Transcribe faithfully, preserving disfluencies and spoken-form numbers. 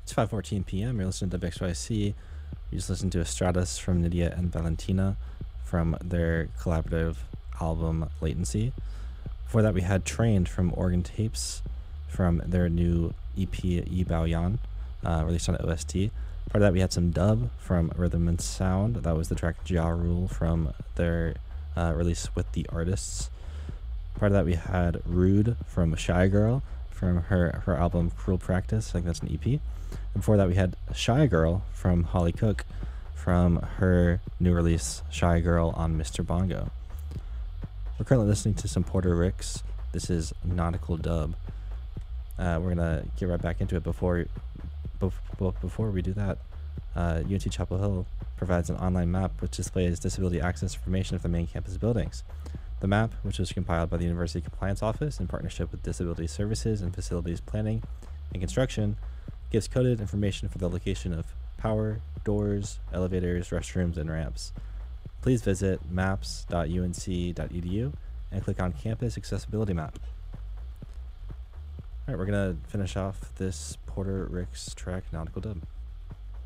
It's five fourteen p m You're listening to W X Y C. You just listened to Stratus from Nydia and Valentina from their collaborative album Latency. Before that, we had Trained from Organ Tapes from their new E P Yi Bao Yan, uh, released on O S T. Part of that, we had some dub from Rhythm and Sound. That was the track Ja Rule from their uh, release with the artists. Part of that, we had Rude from Shy Girl from her, her album Cruel Practice. I think that's an E P. And before that, we had Shy Girl from Holly Cook from her new release Shy Girl on Mister Bongo. We're currently listening to some Porter Ricks. This is Nautical Dub. Uh, we're gonna get right back into it. Before, bef- before we do that, uh, U N T Chapel Hill provides an online map which displays disability access information of the main campus buildings. The map, which was compiled by the University Compliance Office in partnership with Disability Services and Facilities Planning and Construction, gives coded information for the location of power, doors, elevators, restrooms, and ramps. Please visit maps dot U N C dot E D U and click on Campus Accessibility Map. All right, we're going to finish off this Porter Ricks track, Nautical Dub.